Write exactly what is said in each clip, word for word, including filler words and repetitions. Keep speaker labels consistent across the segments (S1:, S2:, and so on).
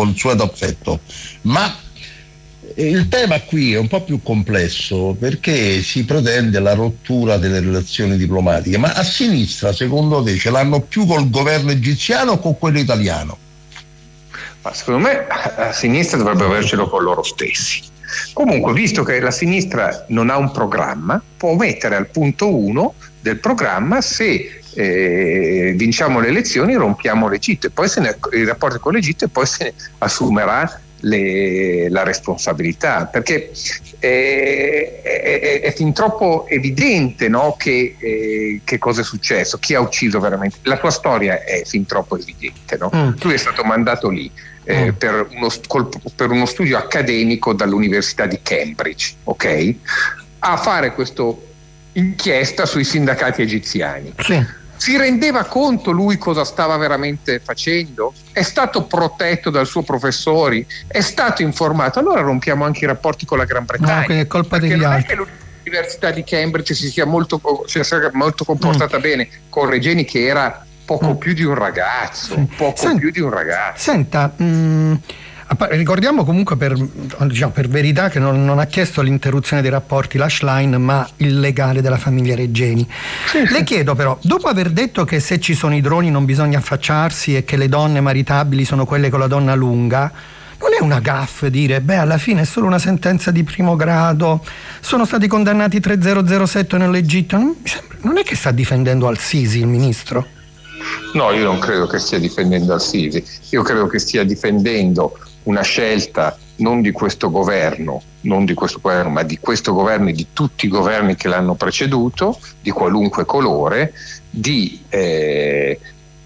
S1: consueto affetto. Ma il tema qui è un po' più complesso, perché si pretende la rottura delle relazioni diplomatiche, ma a sinistra secondo te ce l'hanno più col governo egiziano o con quello italiano?
S2: Ma secondo me a sinistra dovrebbe avercelo con loro stessi. Comunque, visto che la sinistra non ha un programma, può mettere al punto uno del programma: se eh, vinciamo le elezioni rompiamo l'Egitto, e poi se ne, i rapporti con l'Egitto, e poi se ne assumerà Le, la responsabilità, perché è, è, è fin troppo evidente, no, che, eh, che cosa è successo, chi ha ucciso veramente. La tua storia è fin troppo evidente, no? Mm. Tu è stato mandato lì eh, mm. per, uno, col, per uno studio accademico dall'Università di Cambridge, ok? A fare questa inchiesta sui sindacati egiziani. Sì. Si rendeva conto lui cosa stava veramente facendo? È stato protetto dal suo professori? È stato informato? Allora rompiamo anche i rapporti con la Gran Bretagna.
S3: No, quindi è colpa degli
S2: non
S3: altri.
S2: È che l'Università di Cambridge si sia molto, sia molto comportata mm. bene con Regeni, che era poco mm. più di un ragazzo, sì. poco Sent- più di un ragazzo.
S3: Senta, mh, ricordiamo comunque per, diciamo, per verità che non, non ha chiesto l'interruzione dei rapporti Lashline, ma il legale della famiglia Regeni. Sì, Le sì. chiedo però, dopo aver detto che se ci sono i droni non bisogna affacciarsi e che le donne maritabili sono quelle con la donna lunga, non è una gaffe dire beh, alla fine è solo una sentenza di primo grado, sono stati condannati tre zero zero sette nell'Egitto? Non, mi sembra, non è che sta difendendo Al-Sisi il ministro?
S2: No, io non credo che stia difendendo Al-Sisi, io credo che stia difendendo una scelta non di questo governo, non di questo governo, ma di questo governo e di tutti i governi che l'hanno preceduto, di qualunque colore, di, eh,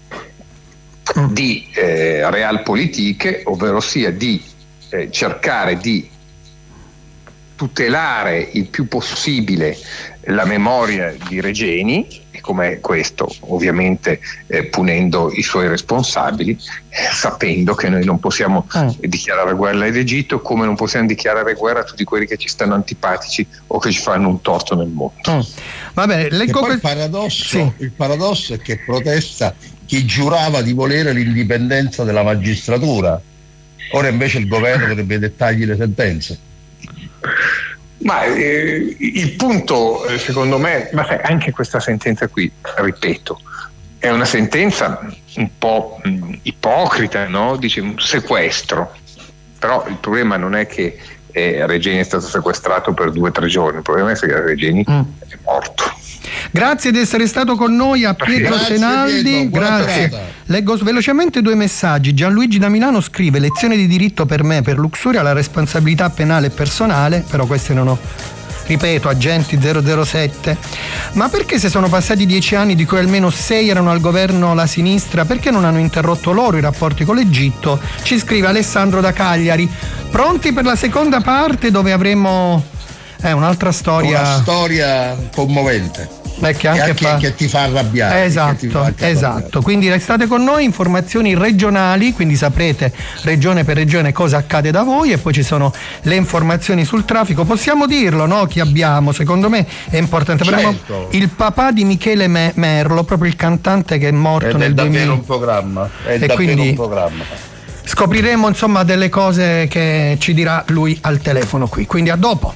S2: di eh, realpolitik, ovvero sia di eh, cercare di tutelare il più possibile la memoria di Regeni, e come questo ovviamente eh, punendo i suoi responsabili, eh, sapendo che noi non possiamo eh. dichiarare guerra all'Egitto, come non possiamo dichiarare guerra a tutti quelli che ci stanno antipatici o che ci fanno un torto nel mondo.
S3: Eh. Va bene, leggo
S1: poi
S3: quel...
S1: il paradosso,
S3: sì.
S1: il paradosso è che protesta chi giurava di volere l'indipendenza della magistratura, ora invece il governo dovrebbe dettargli le sentenze.
S2: Ma eh, il punto, secondo me, ma sai, anche questa sentenza qui, ripeto, è una sentenza un po' mh, ipocrita, no? Dice un sequestro, però il problema non è che eh, Regeni è stato sequestrato per due o tre giorni, il problema è che Regeni mm. è morto.
S3: Grazie di essere stato con noi a Pietro grazie, Senaldi, Pietro, grazie. Leggo velocemente due messaggi. Gianluigi da Milano scrive: lezione di diritto per me, per Luxuria, la responsabilità penale e personale, però queste non ho, ripeto, agenti zero zero sette. Ma perché se sono passati dieci anni, di cui almeno sei erano al governo la sinistra, perché non hanno interrotto loro i rapporti con l'Egitto? Ci scrive Alessandro da Cagliari. Pronti per la seconda parte, dove avremo eh, un'altra storia,
S1: una storia commovente.
S3: Beh, che, anche
S1: che,
S3: fa...
S1: che ti fa arrabbiare.
S3: Esatto,
S1: fa
S3: esatto. Arrabbiare. Quindi restate con noi, informazioni regionali, quindi saprete regione per regione cosa accade da voi, e poi ci sono le informazioni sul traffico. Possiamo dirlo, no? Chi abbiamo? Secondo me è importante. Avremo
S1: certo.
S3: il papà di Michele Me- Merlo, proprio il cantante che è morto
S1: Ed
S3: nel
S1: è davvero
S3: duemila.
S1: un programma. È
S3: e
S1: davvero
S3: quindi
S1: un programma.
S3: Scopriremo insomma delle cose che ci dirà lui al telefono qui. Quindi a dopo.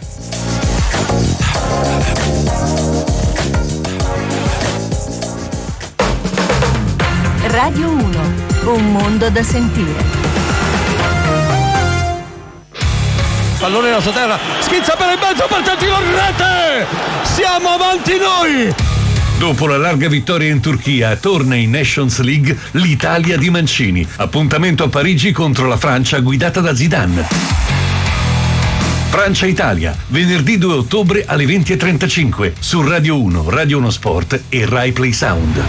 S4: Radio uno, un mondo da sentire.
S5: Pallone nella sua terra, schizza per il mezzo, partitino in rete! Siamo avanti noi!
S6: Dopo la larga vittoria in Turchia, torna in Nations League l'Italia di Mancini. Appuntamento a Parigi contro la Francia guidata da Zidane. Francia-Italia, venerdì due ottobre alle venti e trentacinque su Radio uno, Radio uno Sport e Rai Play Sound.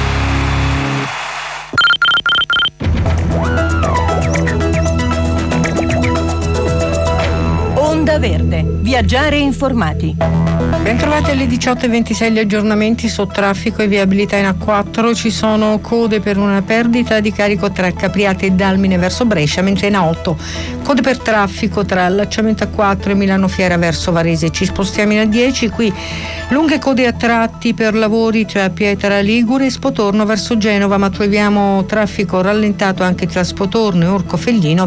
S4: Onda Verde, viaggiare informati.
S7: Bentrovati alle diciotto e ventisei gli aggiornamenti su traffico e viabilità in A quattro. Ci sono code per una perdita di carico tra Capriate e Dalmine verso Brescia, mentre in A otto code per traffico tra allacciamento A quattro e Milano Fiera verso Varese. Ci spostiamo in A dieci, qui lunghe code a tratti per lavori tra Pietra Ligure e Spotorno verso Genova, ma troviamo traffico rallentato anche tra Spotorno e Orco Feglino